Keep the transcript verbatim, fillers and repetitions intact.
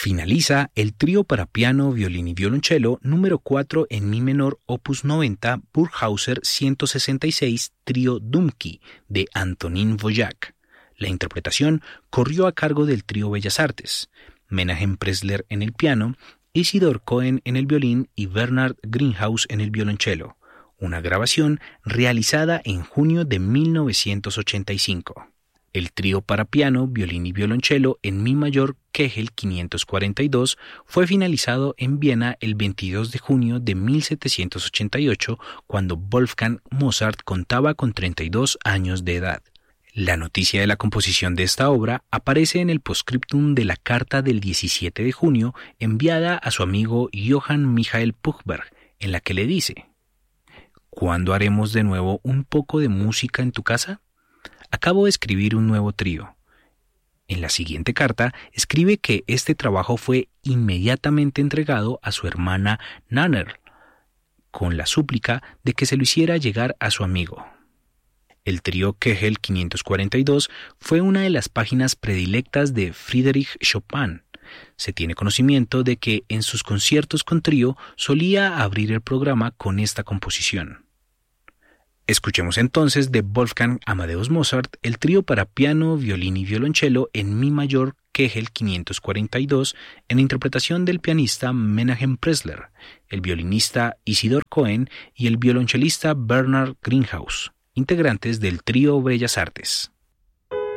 Finaliza el trío para piano, violín y violonchelo número cuatro en mi menor opus noventa Burghauser ciento sesenta y seis Trío Dumky de Antonín Dvořák. La interpretación corrió a cargo del trío Bellas Artes, Menahem Pressler en el piano, Isidor Cohen en el violín y Bernard Greenhouse en el violonchelo, una grabación realizada en junio de mil novecientos ochenta y cinco. El trío para piano, violín y violonchelo en mi mayor Kegel quinientos cuarenta y dos fue finalizado en Viena el veintidós de junio de mil setecientos ochenta y ocho, cuando Wolfgang Mozart contaba con treinta y dos años de edad. La noticia de la composición de esta obra aparece en el postscriptum de la carta del diecisiete de junio enviada a su amigo Johann Michael Puchberg, en la que le dice: ¿Cuándo haremos de nuevo un poco de música en tu casa? Acabo de escribir un nuevo trío. En la siguiente carta escribe que este trabajo fue inmediatamente entregado a su hermana Nannerl, con la súplica de que se lo hiciera llegar a su amigo. El trío Kegel quinientos cuarenta y dos fue una de las páginas predilectas de Frédéric Chopin. Se tiene conocimiento de que en sus conciertos con trío solía abrir el programa con esta composición. Escuchemos entonces de Wolfgang Amadeus Mozart el trío para piano, violín y violonchelo en mi mayor Kegel quinientos cuarenta y dos en interpretación del pianista Menahem Pressler, el violinista Isidor Cohen y el violonchelista Bernard Greenhouse, integrantes del trío Bellas Artes.